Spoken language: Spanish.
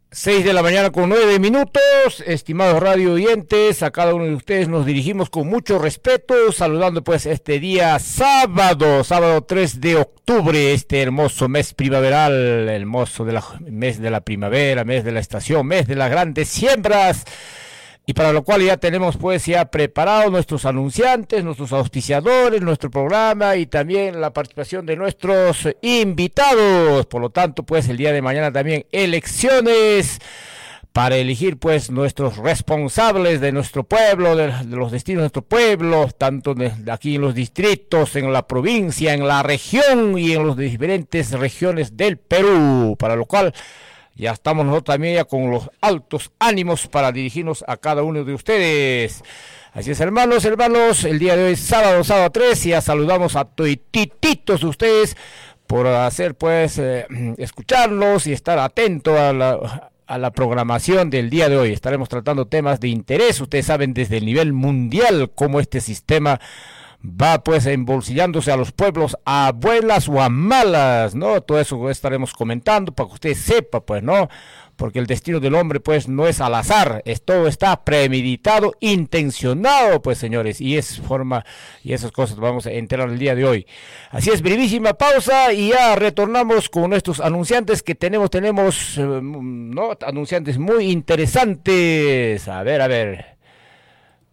6 de la mañana con 9 minutos, estimados radio oyentes, a cada uno de ustedes nos dirigimos con mucho respeto, saludando pues este día sábado 3 de octubre, este hermoso mes primaveral, mes de la primavera, mes de la estación, mes de las grandes siembras. Y para lo cual ya tenemos pues ya preparados nuestros anunciantes, nuestros auspiciadores, nuestro programa y también la participación de nuestros invitados. Por lo tanto pues el día de mañana también elecciones para elegir pues nuestros responsables de nuestro pueblo, de los destinos de nuestro pueblo, tanto de aquí en los distritos, en la provincia, en la región y en las diferentes regiones del Perú. Para lo cual ya estamos nosotros también ya con los altos ánimos para dirigirnos a cada uno de ustedes. Así es, hermanos, el día de hoy, sábado 3, ya saludamos a toitititos de ustedes por hacer, pues, escucharlos y estar atento a la programación del día de hoy. Estaremos tratando temas de interés. Ustedes saben desde el nivel mundial cómo este sistema va pues embolsillándose a los pueblos a buenas o a malas, ¿no? Todo eso estaremos comentando para que usted sepa, pues, ¿no? Porque el destino del hombre pues no es al azar, todo está premeditado, intencionado, pues, señores, y esas cosas vamos a enterar el día de hoy. Así es, brevísima pausa y ya retornamos con nuestros anunciantes que tenemos, ¿no? Anunciantes muy interesantes. A ver.